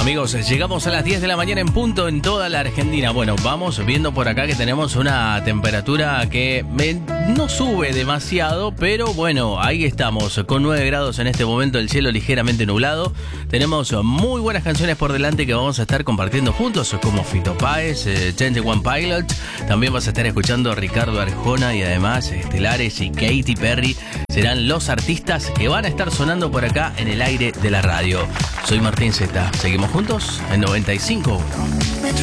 Amigos, llegamos a las 10 de la mañana en punto en toda la Argentina. Bueno, vamos viendo por acá que tenemos una temperatura que no sube demasiado, pero bueno, ahí estamos, con 9 grados en este momento, el cielo ligeramente nublado. Tenemos muy buenas canciones por delante que vamos a estar compartiendo juntos, como Fito Páez, 21 Pilots. También vas a estar escuchando a Ricardo Arjona y además Estelares y Katy Perry serán los artistas que van a estar sonando por acá en el aire de la radio. Soy Martín Zeta. Seguimos juntos en 95.1.